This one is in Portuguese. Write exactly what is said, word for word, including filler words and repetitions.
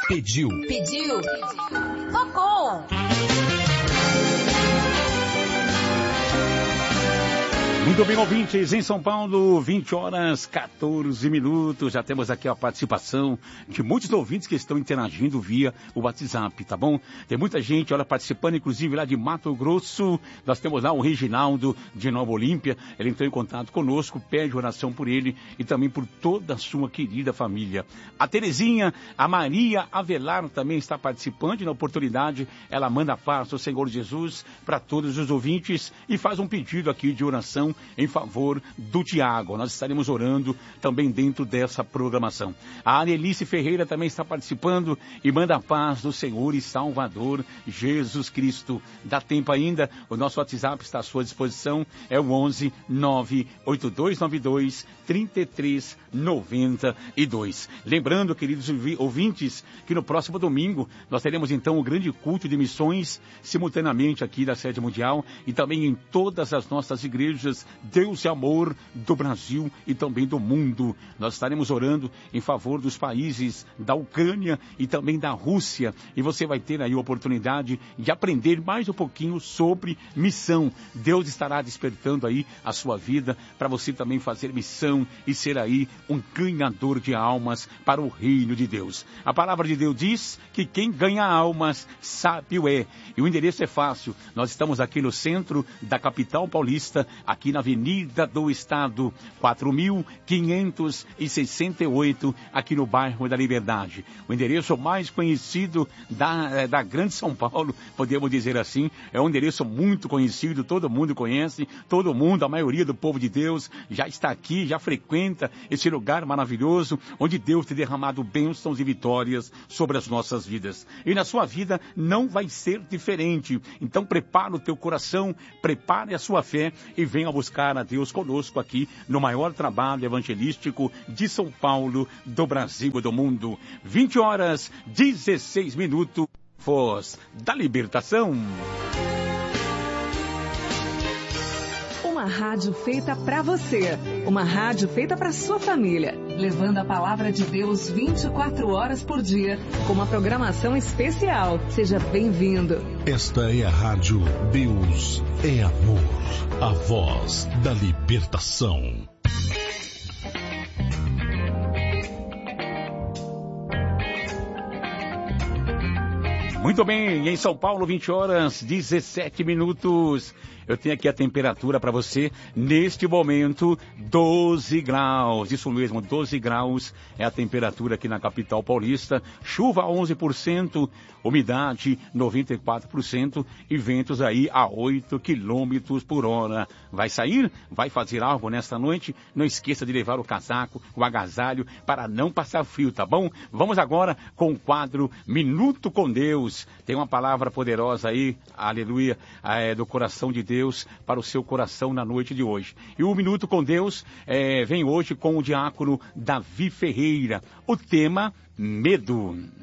Pediu. Pediu. Tocou. Muito bem, ouvintes, em São Paulo, vinte horas, quatorze minutos. Já temos aqui a participação de muitos ouvintes que estão interagindo via o WhatsApp, tá bom? Tem muita gente, olha, participando, inclusive lá de Mato Grosso. Nós temos lá o Reginaldo de Nova Olímpia. Ele entrou em contato conosco, pede oração por ele e também por toda a sua querida família. A Terezinha, a Maria Avelar também está participando. E na oportunidade, ela manda a paz do Senhor Jesus para todos os ouvintes e faz um pedido aqui de oração em favor do Tiago. Nós estaremos orando também dentro dessa programação. A Anelice Ferreira também está participando e manda a paz do Senhor e Salvador Jesus Cristo. Dá tempo ainda, o nosso WhatsApp está à sua disposição, é o onze nove oito dois nove dois três três nove dois. Lembrando, queridos ouvintes, que no próximo domingo nós teremos então o grande culto de missões simultaneamente aqui da Sede Mundial e também em todas as nossas igrejas Deus é Amor do Brasil e também do mundo. Nós estaremos orando em favor dos países da Ucrânia e também da Rússia. E você vai ter aí a oportunidade de aprender mais um pouquinho sobre missão. Deus estará despertando aí a sua vida para você também fazer missão e ser aí um ganhador de almas para o reino de Deus. A palavra de Deus diz que quem ganha almas, sábio é. E o endereço é fácil. Nós estamos aqui no centro da capital paulista, aqui na Avenida do Estado, quatro mil quinhentos e sessenta e oito, aqui no bairro da Liberdade. O endereço mais conhecido da, da Grande São Paulo, podemos dizer assim, é um endereço muito conhecido, todo mundo conhece, todo mundo, a maioria do povo de Deus já está aqui, já frequenta esse lugar maravilhoso, onde Deus tem derramado bênçãos e vitórias sobre as nossas vidas. E na sua vida não vai ser diferente. Então prepara o teu coração, prepare a sua fé e venha buscar a Deus conosco aqui no maior trabalho evangelístico de São Paulo, do Brasil e do mundo. vinte horas, dezesseis minutos, Voz da Libertação. Uma rádio feita para você, uma rádio feita para sua família, levando a palavra de Deus vinte e quatro horas por dia, com uma programação especial. Seja bem-vindo. Esta é a rádio Deus é Amor, a voz da libertação. Muito bem, em São Paulo, vinte horas, dezessete minutos. Eu tenho aqui a temperatura para você, neste momento, doze graus. Isso mesmo, doze graus é a temperatura aqui na capital paulista. Chuva a onze por cento, umidade noventa e quatro por cento e ventos aí a oito quilômetros por hora. Vai sair? Vai fazer algo nesta noite? Não esqueça de levar o casaco, o agasalho, para não passar frio, tá bom? Vamos agora com o quadro Minuto com Deus. Tem uma palavra poderosa aí, aleluia, é, do coração de Deus para o seu coração na noite de hoje. E o Minuto com Deus é, vem hoje com o diácono Davi Ferreira. O tema, medo.